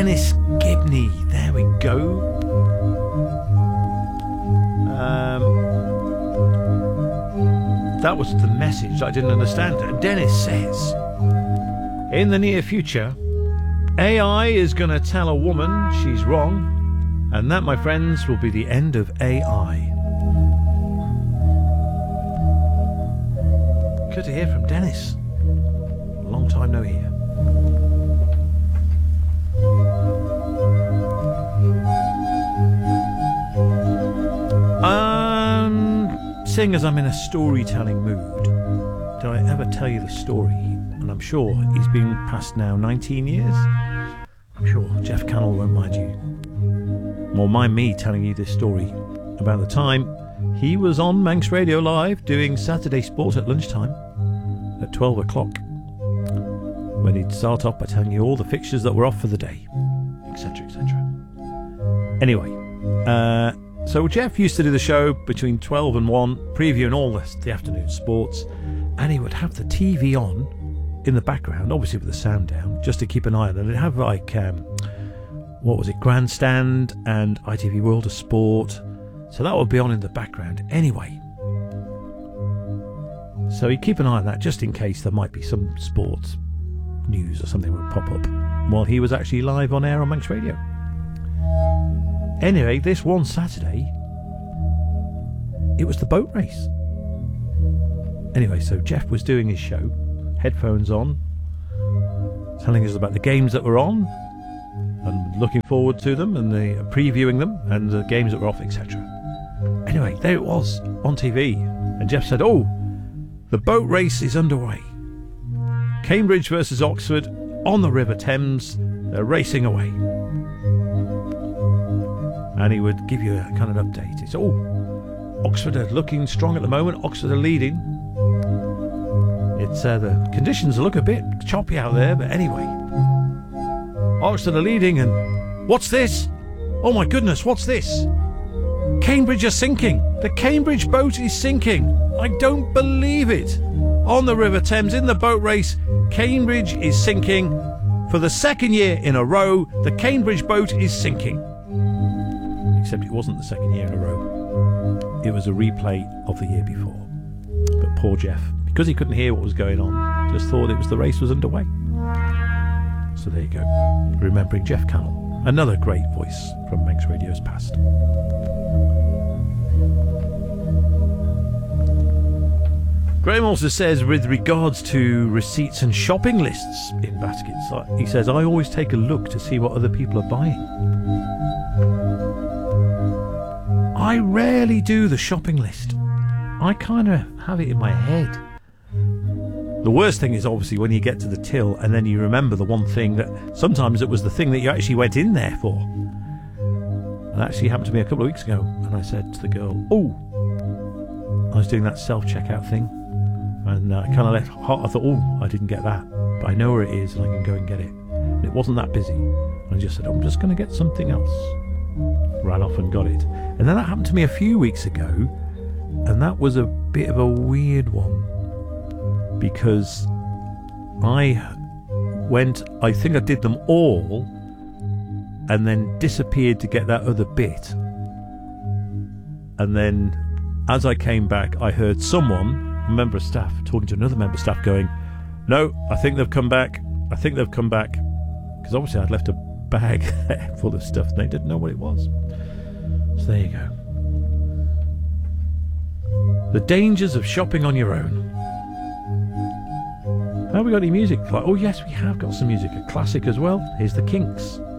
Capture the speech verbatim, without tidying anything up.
Dennis Gibney. There we go. Um, that was the message I didn't understand. Dennis says, in the near future, A I is going to tell a woman she's wrong, and that, my friends, will be the end of A I. Good to hear from Dennis. Long time no hear. Um, seeing as I'm in a storytelling mood, did I ever tell you the story? And I'm sure he's been past now nineteen years. I'm sure Jeff Cannell won't mind you. Or mind me telling you this story about the time he was on Manx Radio Live doing Saturday Sport at lunchtime at twelve o'clock, when he'd start off by telling you all the fixtures that were off for the day, etc, et cetera. Anyway, uh, so Jeff used to do the show between twelve and one, previewing all the, the afternoon sports, and he would have the T V on in the background, obviously with the sound down, just to keep an eye on it. And it'd have like, um, what was it, Grandstand and I T V World of Sport, so that would be on in the background anyway. So you keep an eye on that just in case there might be some sports news or something would pop up while he was actually live on air on Manx Radio. Anyway, this one Saturday, it was the boat race. Anyway, so Jeff was doing his show, headphones on, telling us about the games that were on and looking forward to them and the previewing them and the games that were off, et cetera. Anyway, there it was on T V, and Jeff said, "Oh, the boat race is underway. Cambridge versus Oxford on the River Thames. They're racing away." And he would give you a kind of update. It's, "Oh, Oxford are looking strong at the moment. Oxford are leading. It's uh, the conditions look a bit choppy out there, but anyway, Oxford are leading, and what's this? Oh my goodness, what's this? Cambridge are sinking. The Cambridge boat is sinking. I don't believe it. On the River Thames in the boat race, Cambridge is sinking. For the second year in a row, the Cambridge boat is sinking." Except it wasn't the second year in a row. It was a replay of the year before. But poor Jeff, because he couldn't hear what was going on, just thought it was the race was underway. So there you go. Remembering Jeff Cannell, another great voice from Manx Radio's past. Graham also says, with regards to receipts and shopping lists in baskets, he says, "I always take a look to see what other people are buying. I rarely do the shopping list. I kind of have it in my head." The worst thing is obviously when you get to the till and then you remember the one thing that sometimes it was the thing that you actually went in there for. And that actually happened to me a couple of weeks ago, and I said to the girl, "Oh, I was doing that self-checkout thing." And I kind of left hot. I thought, "Oh, I didn't get that, but I know where it is and I can go and get it." And it wasn't that busy. And I just said, "I'm just going to get something else." Ran off and got it. And then that happened to me a few weeks ago, and that was a bit of a weird one, because I went, I think I did them all, and then disappeared to get that other bit. And then as I came back, I heard someone, a member of staff, talking to another member of staff going, "No, I think they've come back. I think they've come back." Because obviously I'd left a bag full of stuff and they didn't know what it was. So there you go. The dangers of shopping on your own. Have we got any music? Oh yes, we have got some music. A classic as well. Here's the Kinks.